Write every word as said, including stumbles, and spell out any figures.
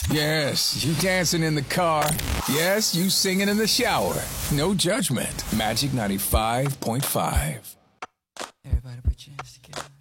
Yes, you dancing in the car. Yes, you singing in the shower. No judgment. Magic ninety-five point five. Everybody put your hands together.